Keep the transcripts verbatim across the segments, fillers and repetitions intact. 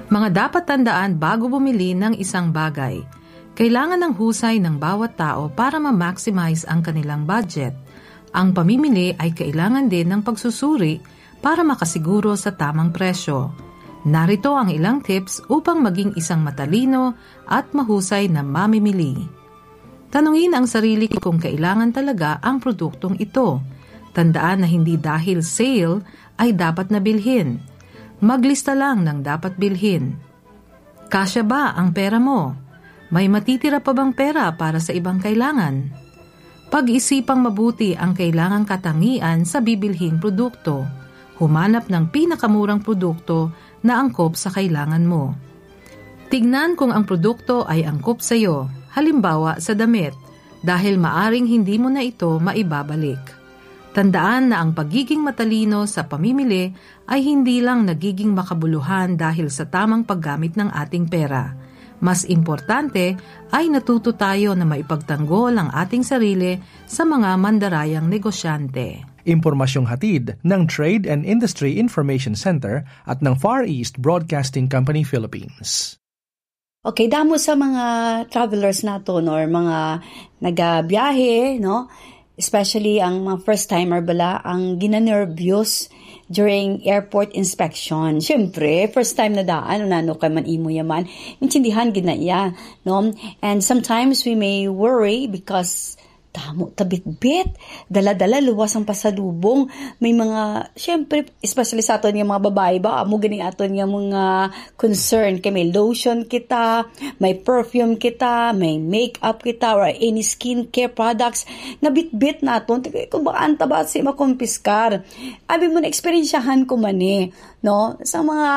Mga dapat tandaan bago bumili ng isang bagay. Kailangan ng husay ng bawat tao para ma-maximize ang kanilang budget. Ang pamimili ay kailangan din ng pagsusuri para makasiguro sa tamang presyo. Narito ang ilang tips upang maging isang matalino at mahusay na mamimili. Tanungin ang sarili kung kailangan talaga ang produktong ito. Tandaan na hindi dahil sale ay dapat na bilhin. Maglista lang ng dapat bilhin. Kasya ba ang pera mo? May matitira pa bang pera para sa ibang kailangan? Pag-isipang mabuti ang kailangang katangian sa bibilhing produkto. Humanap ng pinakamurang produkto na angkop sa kailangan mo. Tignan kung ang produkto ay angkop sa iyo, halimbawa sa damit, dahil maaring hindi mo na ito maibabalik. Tandaan na ang pagiging matalino sa pamimili ay hindi lang nagiging makabuluhan dahil sa tamang paggamit ng ating pera. Mas importante ay natuto tayo na maipagtanggol ang ating sarili sa mga mandarayang negosyante. Impormasyong hatid ng Trade and Industry Information Center at ng Far East Broadcasting Company Philippines. Okay, damo sa mga travelers nato no, or mga nagabiyahe, no? Especially ang mga first-timer bala, ang ginanervyos during airport inspection. Siyempre, first time na daan, nano kay man imo yaman, intindihan gid na iya, no? And sometimes we may worry because tamo tabit-bit, dala-dala luwas ang pasalubong. May mga, siyempre, especially sa aton yung mga babae ba, amo gani aton yung mga concern kay may lotion kita, may perfume kita, may makeup kita, or any skincare products na bit-bit naton. Kung baka anta ba si makumpiskar. Abi mo na eksperyensyahan ko man eh, no? Sa mga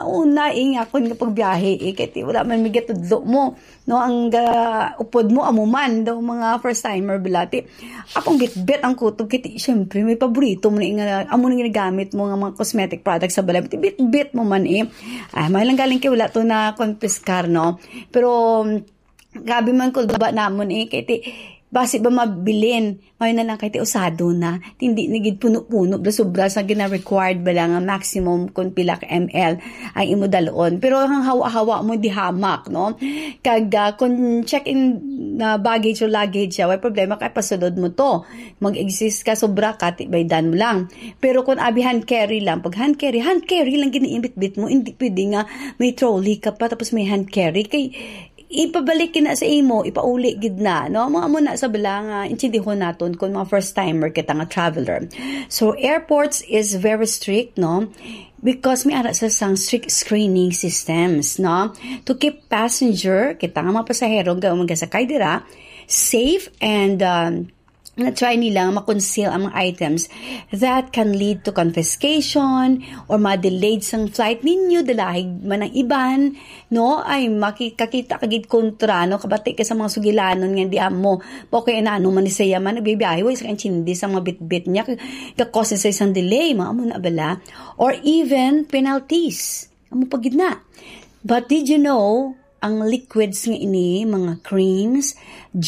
unaing ako nga pagbiyahe eh, kaya wala man migit tudlo mo, no? Ang uh, upod mo amuman daw mga first timer bilati. Akong bit-bit ang kutob kiti, syempre may paborito mo na nga amo nang ginagamit mo nga mga cosmetic products sa balay. Bit-bit mo man eh. Ay, may lang galing kay wala to na konfiskar, no? Pero gabi man ko ba namon eh kiti basi ba mabilin, may na lang kahit usado na, hindi nagid puno-puno, da sobra sa gina-required ba lang ang maximum kung pila ka ml ang imo dalon. Pero ang hawa-hawa mo di hamak, no? Kag uh, kung check-in na uh, baggage o luggage, way problema kay pasulod mo to. Mag-exist ka, sobra ka, tibay dan mo lang. Pero kung abi hand carry lang, pag hand carry, hand carry lang giniimbit-bit mo, hindi pwede nga may trolley ka pa, tapos may hand carry, kay ipabalik na sa imo, ipauli gid na, no? Mga muna sa balanga, intindihon naton kung mga first timer kita nga traveler. So airports is very strict, no? Because may ara sa sang strict screening systems, no? To keep passenger, kita nga mga pasahero nga magasakay dira safe and um, na-try nilang makonceal ang mga items that can lead to confiscation or ma-delayed sang flight ninyo, dalahig man ang iban, no? Ay, makikakita kagid kontra, no? Kabati ka sa mga sugilanon nga di amo. Okay, na ano man ni saya man, nagbibiyahe, way sa kanchindi sa mga bit-bit niya, kakose sa isang delay, mga amo na bala. Or even penalties. Amo pagid na. But did you know, ang liquids nga ini, mga creams,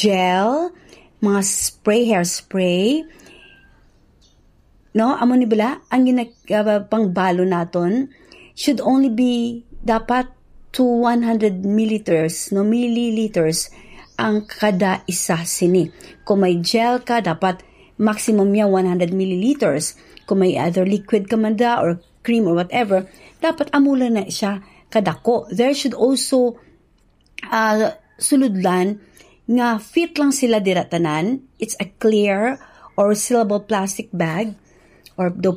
gel, mga spray, hairspray, no? Amo ni bala, ang ginag, uh, pangbalo naton should only be dapat to one hundred milliliters, no? Milliliters ang kada isa sini. Kung may gel ka, dapat maximum niya one hundred milliliters. Kung may other liquid ka man da, or cream or whatever, dapat amula na siya kadako. There should also uh, suludlan nga fit lang sila diratanan. It's a clear or sealable plastic bag or the